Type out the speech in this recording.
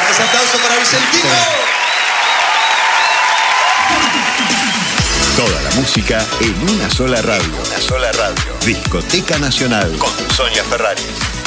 Fuertes aplausos para Vicentino. Toda la música en una sola radio. Discoteca Nacional con Sonia Ferraris.